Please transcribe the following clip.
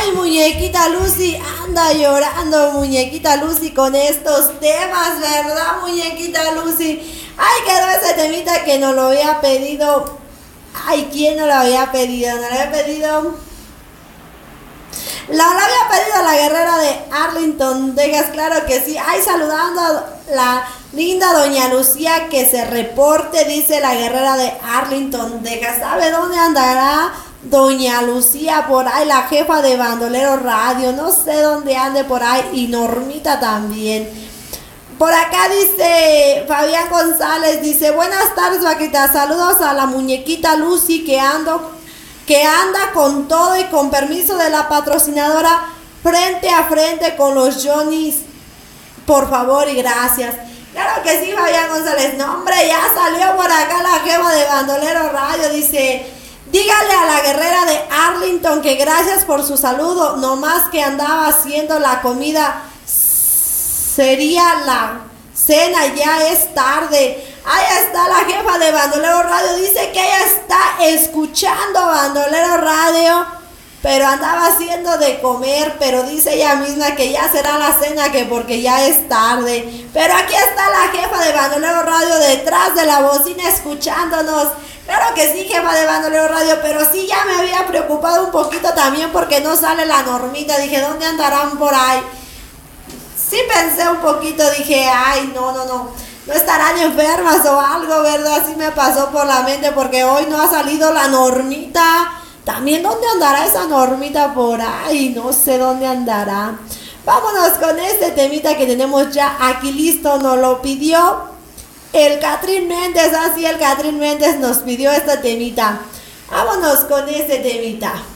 Ay, muñequita Lucy, anda llorando, muñequita Lucy, con estos temas, ¿verdad, muñequita Lucy? Ay, quedó ese temita que nos lo había pedido. Ay, ¿quién no lo había pedido? No lo había pedido. Lo había pedido la guerrera de Arlington, Texas, claro que sí. Ay, saludando a la linda doña Lucía que se reporte, dice la guerrera de Arlington, Texas. ¿Sabe dónde andará doña Lucía? Por ahí, la jefa de Bandolero Radio, no sé dónde ande por ahí, y Normita también. Por acá dice Fabián González, dice, buenas tardes, vaquita, saludos a la muñequita Lucy que anda con todo y con permiso de la patrocinadora, frente a frente con los Johnnys, por favor y gracias. Claro que sí, Fabián González. No, hombre, ya salió por acá la jefa de Bandolero Radio, dice, dígale a la guerrera de Arlington que gracias por su saludo, nomás que andaba haciendo la comida, sería la cena, ya es tarde. Ahí está la jefa de Bandolero Radio, dice que ella está escuchando Bandolero Radio, pero andaba haciendo de comer, pero dice ella misma que ya será la cena, que porque ya es tarde. Pero aquí está la jefa de Bandolero Radio detrás de la bocina escuchándonos. Claro que sí, jefa de Bandolero Radio, pero sí ya me había preocupado un poquito también porque no sale la Normita. Dije, ¿dónde andarán por ahí? Sí pensé un poquito, dije, ay, no estarán enfermas o algo, ¿verdad? Así me pasó por la mente porque hoy no ha salido la Normita. También, ¿dónde andará esa Normita por ahí? No sé dónde andará. Vámonos con este temita que tenemos ya aquí listo. Nos lo pidió el Catrín Méndez. Así el Catrín Méndez nos pidió este temita. Vámonos con este temita.